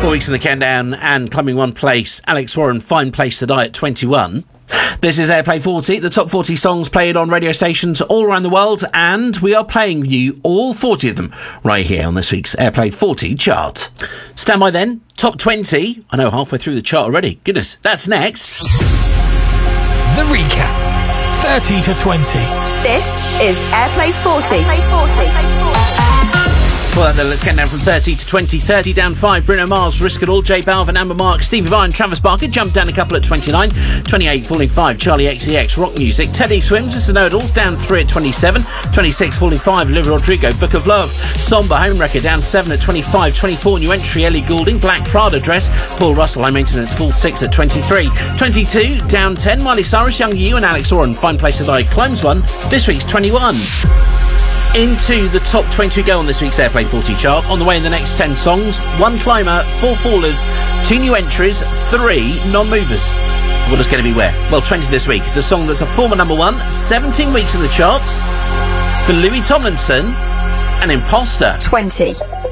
4 weeks in the countdown and climbing one place. Alex Warren, Fine Place to Die at 21. This is Airplay 40, the top 40 songs played on radio stations all around the world, and we are playing you all 40 of them right here on this week's Airplay 40 chart. Stand by then, top 20. I know, halfway through the chart already. Goodness, that's next. The recap, 30 to 20. This is Airplay 40. Well, then, let's get down from 30 to 20. 30 down 5, Bruno Mars, Risk It All, J Balvin, Amber Mark, Stevie Vai and Travis Barker jumped down a couple at 29. 28 falling 5, Charlie XCX, Rock Music. Teddy Swims, Mr. Nodals, down 3 at 27. 26 falling 5, Olivia Rodrigo, Book of Love. Somber Home Wrecker down 7 at 25. 24 new entry, Ellie Goulding, Black Prada Dress. Paul Russell, High Maintenance, full 6 at 23. 22 down 10, Miley Cyrus, Young You and Alex Warren, Fine Place to Die climbs 1. This week's 21. Into the top 20 we go on this week's Airplay 40 chart. On the way in the next 10 songs, 1 climber, 4 fallers, 2 new entries, 3 non-movers. What is going to be where? Well, 20 this week is a song that's a former number 1, 17 weeks in the charts for Louis Tomlinson, and Imposter. 20.